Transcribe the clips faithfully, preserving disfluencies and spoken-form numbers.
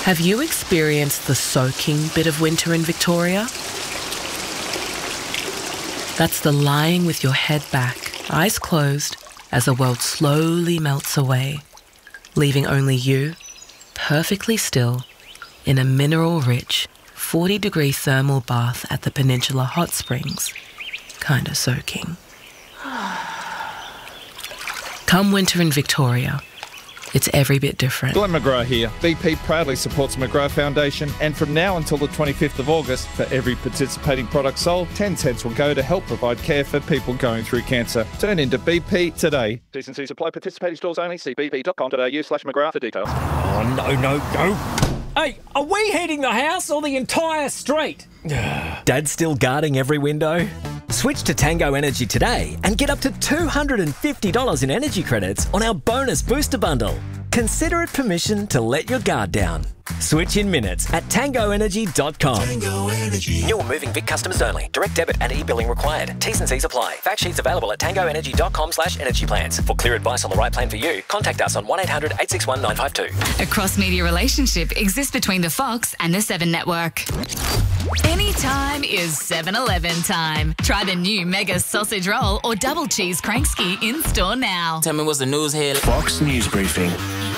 Have you experienced the soaking bit of winter in Victoria? That's the lying with your head back, eyes closed, as the world slowly melts away, leaving only you, perfectly still, in a mineral-rich, forty-degree thermal bath at the Peninsula Hot Springs, kinda soaking. Come winter in Victoria, it's every bit different. Glenn McGrath here. B P proudly supports the McGrath Foundation, and from now until the twenty-fifth of August, for every participating product sold, ten cents will go to help provide care for people going through cancer. Turn into B P today. T's and C's apply. Participating stores only. See b p dot com dot a u slash McGrath for details. Oh, no, no, no. Hey, are we heating the house or the entire street? Dad's still guarding every window? Switch to Tango Energy today and get up to two hundred fifty dollars in energy credits on our bonus booster bundle. Consider it permission to let your guard down. Switch in minutes at tango energy dot com. Tango Energy. New or moving Vic customers only. Direct debit and e-billing required. T's and C's apply. Fact sheets available at tango energy dot com slash energy plans. For clear advice on the right plan for you, contact us on one eight hundred eight six one nine five two. A cross-media relationship exists between the Fox and the Seven Network. Anytime is seven eleven time. Try the new Mega Sausage Roll or Double Cheese Krankski in-store now. Tell me what's the news here. Fox News Briefing.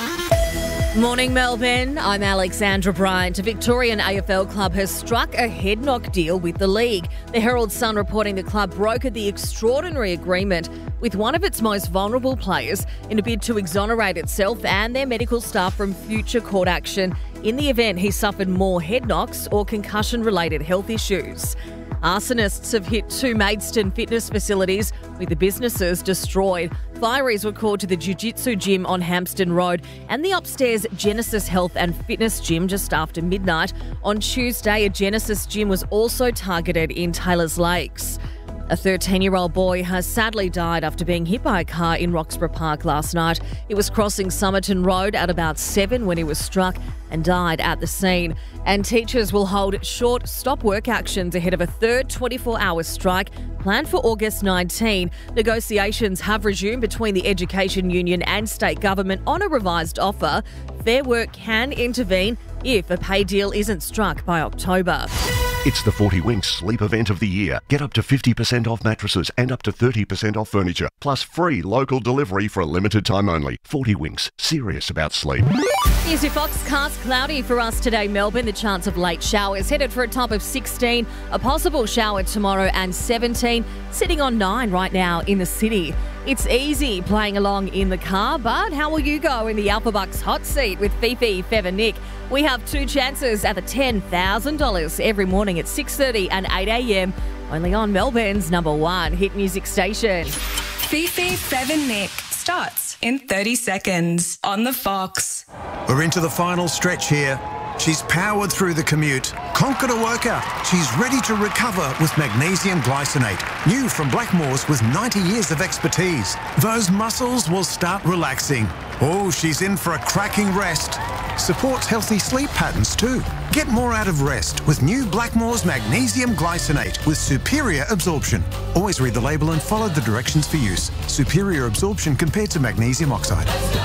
Morning, Melbourne. I'm Alexandra Bryant. A Victorian A F L club has struck a head-knock deal with the league. The Herald Sun reporting the club brokered the extraordinary agreement with one of its most vulnerable players in a bid to exonerate itself and their medical staff from future court action in the event he suffered more head knocks or concussion-related health issues. Arsonists have hit two Maidstone fitness facilities with the businesses destroyed. Fireys were called to the Jiu-Jitsu gym on Hampston Road and the upstairs Genesis Health and Fitness gym just after midnight. On Tuesday, a Genesis gym was also targeted in Taylors Lakes. A thirteen-year-old boy has sadly died after being hit by a car in Roxburgh Park last night. He was crossing Somerton Road at about seven when he was struck and died at the scene. And teachers will hold short stop work actions ahead of a third twenty-four hour strike planned for August nineteenth. Negotiations have resumed between the Education Union and state government on a revised offer. Fair Work can intervene if a pay deal isn't struck by October. It's the forty Winks sleep event of the year. Get up to fifty percent off mattresses and up to thirty percent off furniture, plus free local delivery for a limited time only. forty Winks, serious about sleep. Here's your forecast. Cloudy for us today, Melbourne. The chance of late showers headed for a top of sixteen. A possible shower tomorrow and seventeen. Sitting on nine right now in the city. It's easy playing along in the car, but how will you go in the Alpha Bucks hot seat with Fifi, Fev and Nick? We have two chances at the ten thousand dollars every morning at six thirty and eight a.m. Only on Melbourne's number one hit music station. Fifi, Fev and Nick starts in thirty seconds on the Fox. We're into the final stretch here. She's powered through the commute, conquered a workout. She's ready to recover with magnesium glycinate. New from Blackmores with ninety years of expertise. Those muscles will start relaxing. Oh, she's in for a cracking rest. Supports healthy sleep patterns too. Get more out of rest with new Blackmores magnesium glycinate with superior absorption. Always read the label and follow the directions for use. Superior absorption compared to magnesium oxide.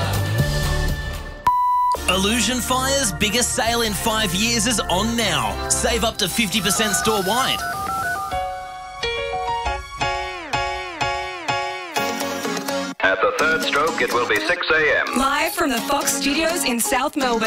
Illusion Fire's biggest sale in five years is on now. Save up to fifty percent store-wide. At the third stroke, it will be six a.m. Live from the Fox Studios in South Melbourne.